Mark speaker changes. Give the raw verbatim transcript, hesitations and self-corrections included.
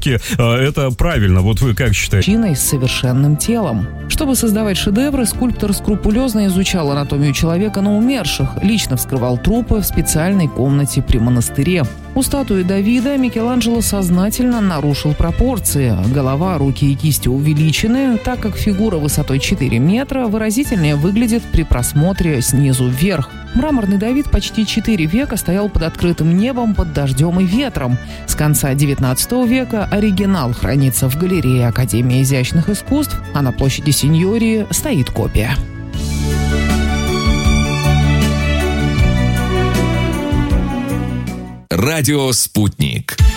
Speaker 1: это правильно. Вот вы как считаете?
Speaker 2: Мужчиной с совершенным телом. Чтобы создавать шедевры, скульптор скрупулезно изучал анатомию человека на умерших, лично вскрывал трупы в специальной комнате при монастыре. У статуи Давида Микеланджело сознательно нарушил пропорции. Голова, руки и кисти увеличены, так как фигура высотой четыре метра выразительнее выглядит при просмотре снизу вверх. Мраморный Давид почти четыре века стоял под открытым небом, под дождем и ветром. С конца девятнадцатого века оригинал хранится в галерее Академии изящных искусств, а на площади Синьории стоит копия.
Speaker 3: Радио «Спутник».